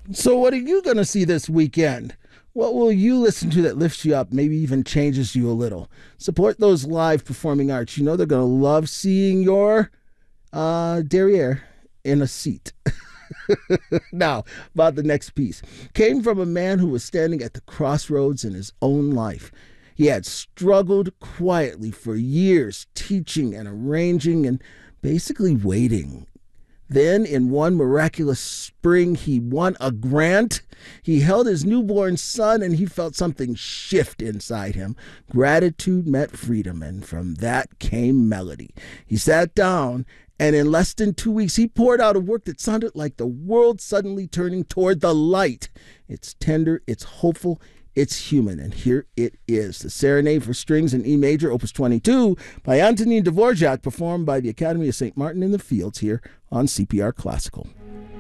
So, what are you going to see this weekend? What will you listen to that lifts you up, maybe even changes you a little? Support those live performing arts. You know they're going to love seeing your derriere in a seat. Now, about the next piece. Came from a man who was standing at the crossroads in his own life. He had struggled quietly for years, teaching and arranging and basically waiting. Then, in one miraculous spring, he won a grant. He held his newborn son and he felt something shift inside him. Gratitude met freedom, and from that came melody. He sat down, and in less than 2 weeks, he poured out a work that sounded like the world suddenly turning toward the light. It's tender, it's hopeful, it's human, and here it is. The Serenade for Strings in E Major, Opus 22, by Antonin Dvorak, performed by the Academy of St. Martin in the Fields here on CPR Classical.